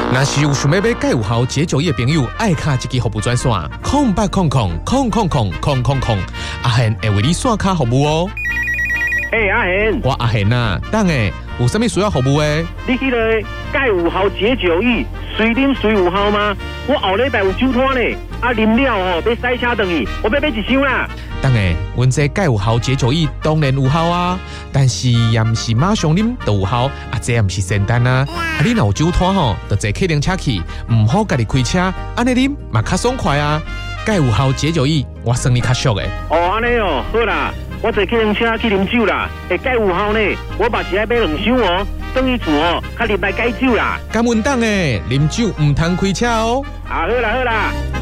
若是有想要买介有效解酒液的朋友，爱卡一支服务专线0800000000，阿贤会为你线卡服务哦。 阿贤， 我阿贤啊，等下有啥物需要服务的？ 你迄个介有效解酒液，随啉随有效吗？我后礼拜有酒摊呢，啉了要塞车回去，我要买一箱啦。 等下，阮这介有效解酒液当然有效啊，但是也毋是马上啉就有效，这也毋是仙丹啊。你若有酒摊就坐客人车去，唔好家己开车，安尼啉嘛较爽快啊。介有效解酒液，我算你较俗的。 安尼好啦，我坐客人车去啉酒啦，介有效呢，我嘛是爱买2箱等于厝较入来解酒啦。 敢稳当诶，啉酒唔通开车哦。 好啦。